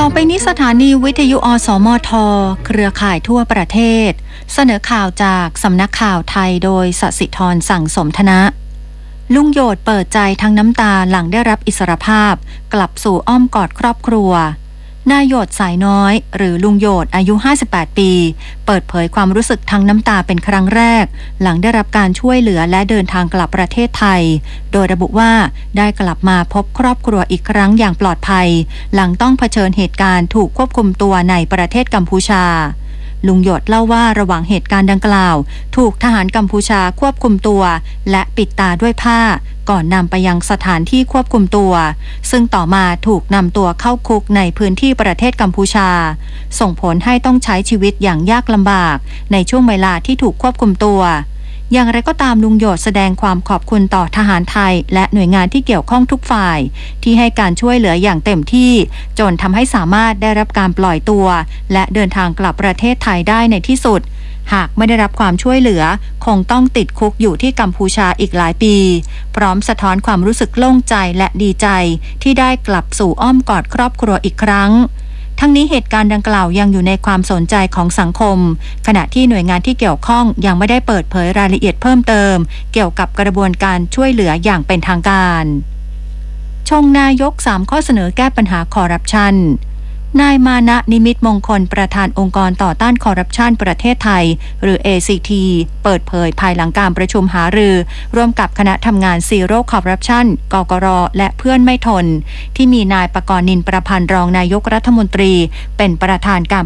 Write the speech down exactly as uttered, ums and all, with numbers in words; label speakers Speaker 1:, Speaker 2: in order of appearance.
Speaker 1: อไปนี้สถานีวิทยุอสมทเครือข่ายทั่วประเทศเสนอข่าวจากสำนักข่าวไทยโดยสศิธรสั่งสมธนะลุงโยดเปิดใจทั้งน้ำตาหลังได้รับอิสรภาพกลับสู่อ้อมกอดครอบครัวนายโยดสายน้อยหรือลุงโยดอายุห้าสิบแปดปีเปิดเผยความรู้สึกทั้งน้ำตาเป็นครั้งแรกหลังได้รับการช่วยเหลือและเดินทางกลับประเทศไทยโดยระบุว่าได้กลับมาพบครอบครัวอีกครั้งอย่างปลอดภัยหลังต้องเผชิญเหตุการณ์ถูกควบคุมตัวในประเทศกัมพูชาลุงโยดเล่าว่าระหว่างเหตุการณ์ดังกล่าวถูกทหารกัมพูชาควบคุมตัวและปิดตาด้วยผ้าก่อนนำไปยังสถานที่ควบคุมตัวซึ่งต่อมาถูกนำตัวเข้าคุกในพื้นที่ประเทศกัมพูชาส่งผลให้ต้องใช้ชีวิตอย่างยากลำบากในช่วงเวลาที่ถูกควบคุมตัวอย่างไรก็ตามลุงโยดแสดงความขอบคุณต่อทหารไทยและหน่วยงานที่เกี่ยวข้องทุกฝ่ายที่ให้การช่วยเหลืออย่างเต็มที่จนทำให้สามารถได้รับการปล่อยตัวและเดินทางกลับประเทศไทยได้ในที่สุดหากไม่ได้รับความช่วยเหลือคงต้องติดคุกอยู่ที่กัมพูชาอีกหลายปีพร้อมสะท้อนความรู้สึกโล่งใจและดีใจที่ได้กลับสู่อ้อมกอดครอบครัวอีกครั้งทั้งนี้เหตุการณ์ดังกล่าวยังอยู่ในความสนใจของสังคมขณะที่หน่วยงานที่เกี่ยวข้องยังไม่ได้เปิดเผยรายละเอียดเพิ่มเติมเกี่ยวกับกระบวนการช่วยเหลืออย่างเป็นทางการชงนายกสามข้อเสนอแก้ปัญหาคอร์รัปชันนายมานะนิมิตมงคลประธานองค์กรต่อต้านคอร์รัปชันประเทศไทยหรือ เอ ซี ที เปิดเผยภายหลังการประชุมหารือร่วมกับคณะทำงานซีโร่คอร์รัปชันกกร.และเพื่อนไม่ทนที่มีนายปกรณ์นินประพันธ์รองนายกรัฐมนตรีเป็นประธานการ